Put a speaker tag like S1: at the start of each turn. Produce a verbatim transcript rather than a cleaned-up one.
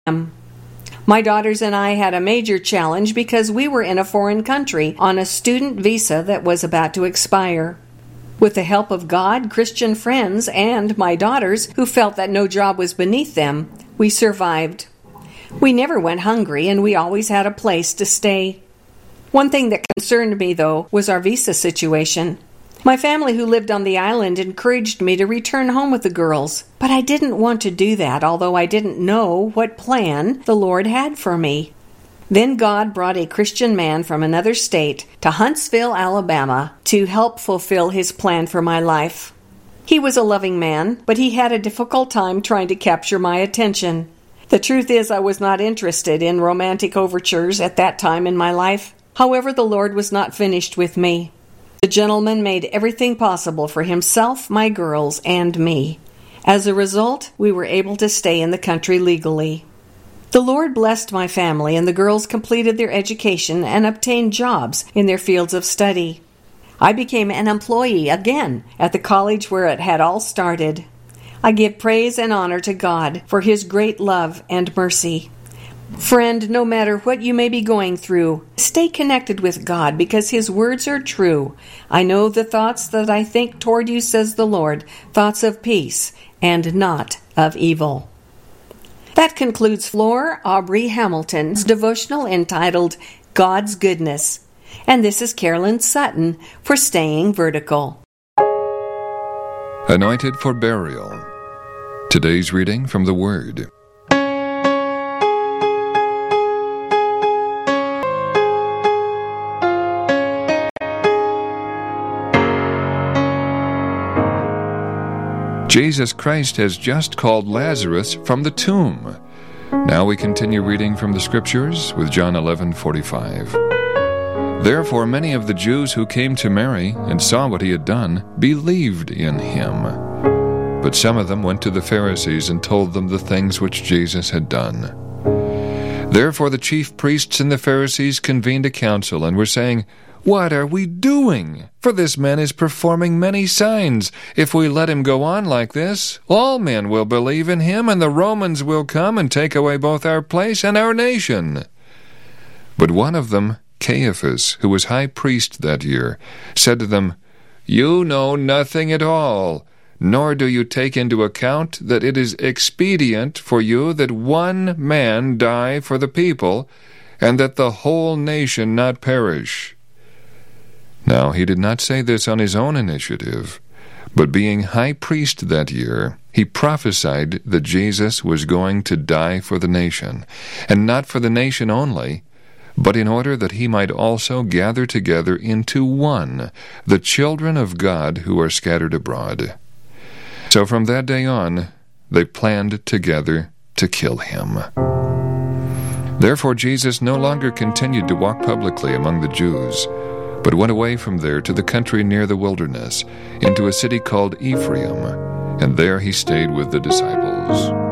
S1: My daughters and I had a major challenge because we were in a foreign country on a student visa that was about to expire. With the help of God, Christian friends, and my daughters, who felt that no job was beneath them, we survived. We never went hungry, and we always had a place to stay. One thing that concerned me, though, was our visa situation. My family who lived on the island encouraged me to return home with the girls, but I didn't want to do that, although I didn't know what plan the Lord had for me. Then God brought a Christian man from another state to Huntsville, Alabama, to help fulfill His plan for my life. He was a loving man, but he had a difficult time trying to capture my attention. The truth is, I was not interested in romantic overtures at that time in my life. However, the Lord was not finished with me. The gentleman made everything possible for himself, my girls, and me. As a result, we were able to stay in the country legally. The Lord blessed my family, and the girls completed their education and obtained jobs in their fields of study. I became an employee again at the college where it had all started. I give praise and honor to God for His great love and mercy. Friend, no matter what you may be going through, stay connected with God because His words are true. I know the thoughts that I think toward you, says the Lord, thoughts of peace and not of evil. That concludes Flor Aubrey Hamilton's devotional entitled God's Goodness. And this is Carolyn Sutton for Staying Vertical.
S2: Anointed for Burial. Today's reading from the Word. Jesus Christ has just called Lazarus from the tomb. Now we continue reading from the Scriptures with John eleven forty-five. Therefore many of the Jews who came to Mary and saw what he had done believed in him. But some of them went to the Pharisees and told them the things which Jesus had done. Therefore the chief priests and the Pharisees convened a council and were saying, "What are we doing? For this man is performing many signs. If we let him go on like this, all men will believe in him, and the Romans will come and take away both our place and our nation." But one of them, Caiaphas, who was high priest that year, said to them, "You know nothing at all, nor do you take into account that it is expedient for you that one man die for the people, and that the whole nation not perish." Now he did not say this on his own initiative, but being high priest that year, he prophesied that Jesus was going to die for the nation, and not for the nation only, but in order that he might also gather together into one the children of God who are scattered abroad. So from that day on, they planned together to kill him. Therefore Jesus no longer continued to walk publicly among the Jews, but went away from there to the country near the wilderness, into a city called Ephraim, and there he stayed with the disciples.